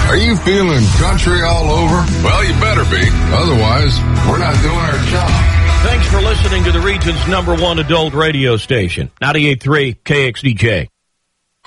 Are you feeling country all over? Well, you better be. Otherwise, we're not doing our job. Thanks for listening to the region's #1 adult radio station, 98.3 KXDJ.